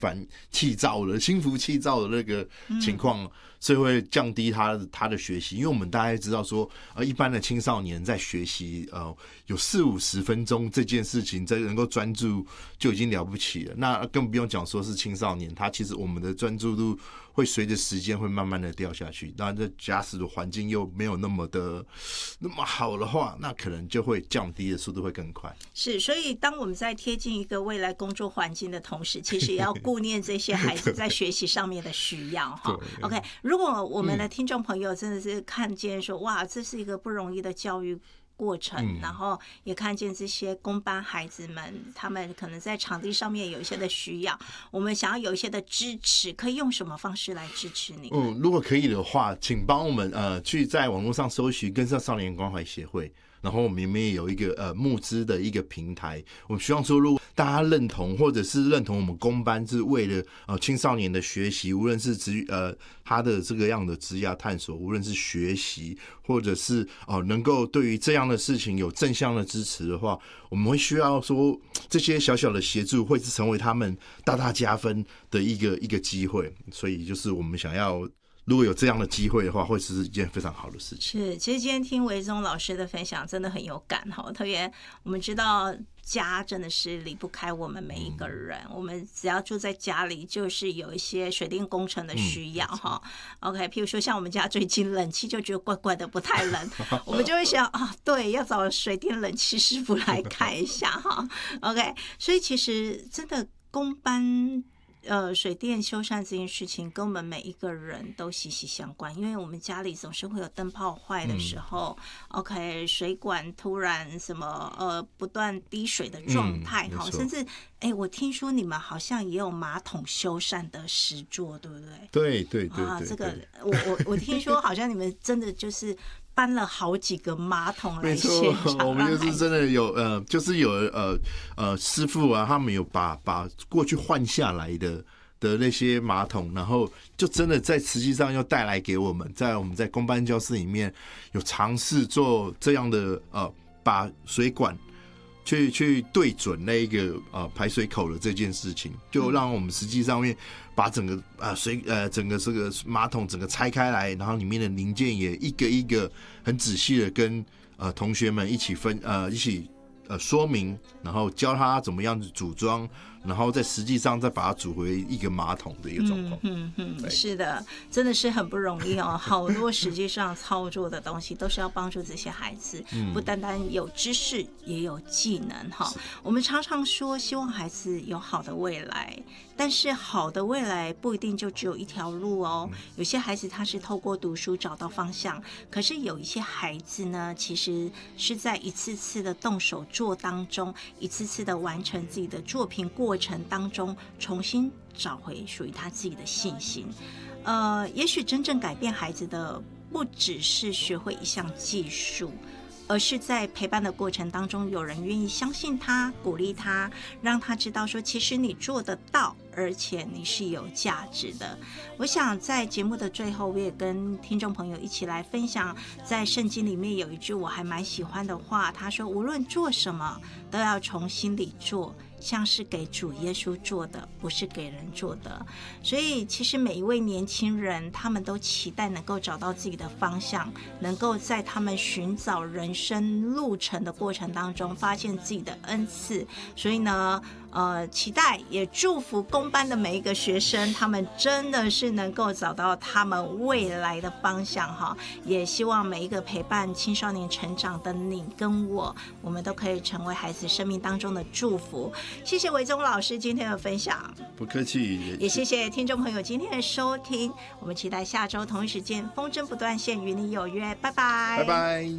气躁的心浮气躁的那个情况，所以会降低他的学习。因为我们大概知道说，一般的青少年在学习有40-50分钟这件事情，在能够专注就已经了不起了。那更不用讲说是青少年，他其实我们的专注度会随着时间会慢慢的掉下去。那这假使的环境又没有那么好的话，那可能就会降低的速度会更快。 是，所以当我们在贴近一个未来工作环境的同时，其实也要顾念这些孩子在学习上面的需要哈。OK， 如果我们的听众朋友真的是看见说，哇，这是一个不容易的教育过程，然后也看见这些公班孩子们，他们可能在场地上面有一些的需要，我们想要有一些的支持，可以用什么方式来支持你？ 如果可以的话，请帮我们去在网络上搜寻跟上少年关怀协会。然后我们也有一个募资的一个平台，我们希望说，如果大家认同或者是认同我们公班是为了青少年的学习，无论是他的这个样的职业探索，无论是学习或者是能够对于这样的事情有正向的支持的话，我们会需要说这些小小的协助会是成为他们大大加分的一个机会，所以就是我们想要。如果有这样的机会的话，会是一件非常好的事情。 是，其实今天听维宗老师的分享真的很有感哈，特别我们知道家真的是离不开我们每一个人，我们只要住在家里，就是有一些水电工程的需要哈。OK， 譬如说像我们家最近冷气就觉得怪怪的，不太冷，我们就会想对，要找水电冷气师傅来看一下哈。OK， 所以其实真的公班。水电修缮这件事情跟我们每一个人都息息相关，因为我们家里总是会有灯泡坏的时候，OK， 水管突然什么不断滴水的状态哈，甚至我听说你们好像也有马桶修缮的实作，对不对？ 对这个我听说好像你们真的就是搬了好几个马桶来现场， 我们就是真的有就是有师傅啊，他们有把过去换下来的那些马桶，然后就真的在实际上又带来给我们，我们在公班教室里面有尝试做这样的把水管去对准那一个排水口的这件事情，就让我们实际上面把整个整个这个马桶整个拆开来，然后里面的零件也一个一个很仔细的跟同学们一起说明，然后教他怎么样子组装，然后在实际上再把它组回一个马桶的一个状况。 是的，真的是很不容易哦。好多实际上操作的东西都是要帮助这些孩子，不单单有知识，也有技能哈。我们常常说希望孩子有好的未来，但是好的未来不一定就只有一条路哦。有些孩子他是透过读书找到方向，可是有一些孩子呢，其实是在一次次的动手做当中，一次次的完成自己的作品过程当中，重新找回属于他自己的信心。也许真正改变孩子的不只是学会一项技术，而是在陪伴的过程当中，有人愿意相信他，鼓励他，让他知道说其实你做得到，而且你是有价值的。我想在节目的最后，我也跟听众朋友一起来分享，在圣经里面有一句我还蛮喜欢的话，他说无论做什么都要从心里做，像是给主耶稣做的，不是给人做的。所以其实每一位年轻人，他们都期待能够找到自己的方向，能够在他们寻找人生路程的过程当中发现自己的恩赐。所以呢期待也祝福公班的每一个学生，他们真的是能够找到他们未来的方向哈。也希望每一个陪伴青少年成长的你跟我们都可以成为孩子生命当中的祝福。谢谢维宗老师今天的分享， 不客气， 也谢谢听众朋友今天的收听。我们期待下周同一时间风筝不断线与你有约，拜拜， 拜拜。